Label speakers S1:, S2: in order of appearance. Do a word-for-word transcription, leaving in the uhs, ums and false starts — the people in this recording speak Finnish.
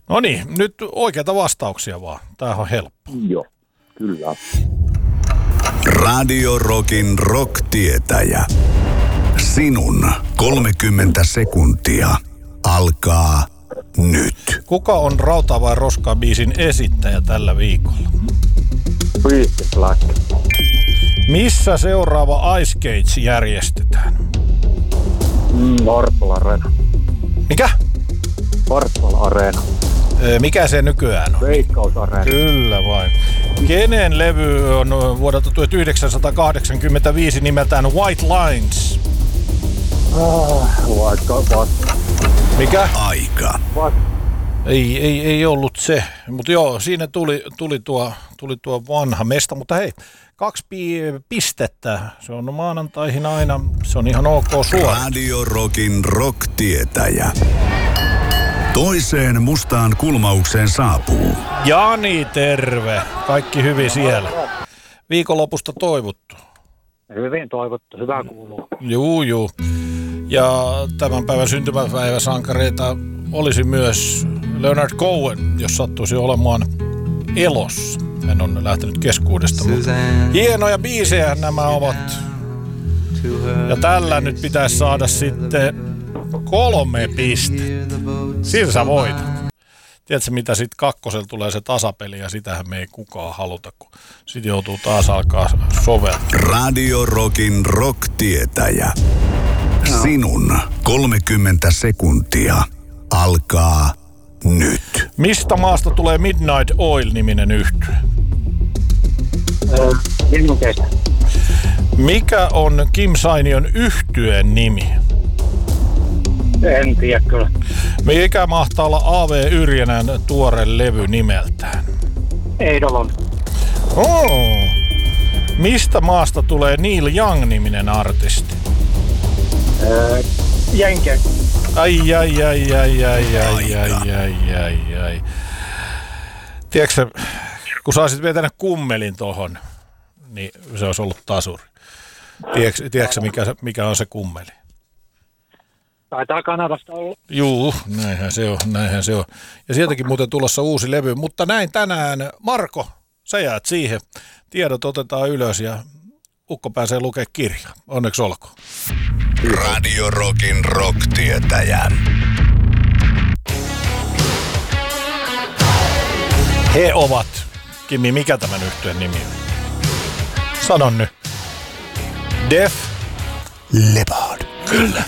S1: No niin, nyt oikeita vastauksia vaan. Tämähän on helppo.
S2: Joo, kyllä.
S3: Radio Rockin rock-tietäjä. Sinun kolmekymmentä sekuntia alkaa nyt.
S1: Kuka on Rautaa vai roskaa -biisin esittäjä tällä viikolla?
S2: Beastie Black.
S1: Missä seuraava Ice Cage järjestetään?
S2: Mm, Vartpal Areena.
S1: Mikä?
S2: Vartpal Areena.
S1: Mikä se nykyään on?
S2: Veikkaus Areena.
S1: Kyllä vain. Kenen levy on vuodelta tuhatyhdeksänsataakahdeksankymmentäviisi nimeltään White Lines?
S2: Ah, vaikka vasta.
S1: Mikä?
S3: Aika.
S2: Vasta.
S1: Ei, ei, ei ollut se, mutta joo, siinä tuli, tuli, tuo, tuli tuo vanha mesta, mutta hei, kaksi pi- pistettä, se on maanantaihin aina, se on ihan ok suora.
S3: Radio Rockin rock-tietäjä. Toiseen mustaan kulmaukseen saapuu
S1: Jani, terve, kaikki hyvin siellä. Viikonlopusta toivottu.
S2: Hyvin toivottu, hyvä kuuluu.
S1: Juu, juu. Ja tämän päivän syntymäpäiväsankareita olisi myös Leonard Cohen, jos sattuisi olemaan elossa. Hän on lähtenyt keskuudesta, mutta hienoja biisejä nämä ovat. Ja tällä nyt pitäisi saada sitten kolme pistettä. Siinä sä voitat. Tiedätkö, mitä sitten kakkosella tulee se tasapeli, ja sitähän me ei kukaan haluta, kun sit joutuu taas alkaa soveltaa.
S3: Radio Rockin rock-tietäjä. Sinun kolmekymmentä sekuntia alkaa nyt.
S1: Mistä maasta tulee Midnight Oil-niminen yhtye?
S2: Minun kestä.
S1: Mikä on Kim Sainion yhtyeen nimi?
S2: En tiedä kyllä.
S1: Mikä mahtaa olla A V Yrjänän tuore levy nimeltään?
S2: Eidolon.
S1: Oh. Mistä maasta tulee Neil Young-niminen artisti?
S2: Öö, Jenke.
S1: Ai, ai, ai, ai, ai, ai, ai, ai, ai, ai. Tiedätkö sä, kun sä olisit vetänyt kummelin tohon, niin se olisi ollut tasuri. Tiedätkö, tiedätkö sä, mikä, mikä on se kummeli?
S2: Taitaa Kanadasta olla.
S1: Juu, näinhän se on, näinhän se on. Ja sieltäkin muuten tulossa uusi levy, mutta näin tänään. Marko, sä jäät siihen. Tiedot otetaan ylös ja ukko pääsee lukemaan kirjaa. Onneksi olkoon.
S3: Radio Rockin rock-tietäjä.
S1: He ovat. Kimi, mikä tämän yhtyeen nimi on? Sano nyt. Def
S3: Leppard.
S1: Kyllä.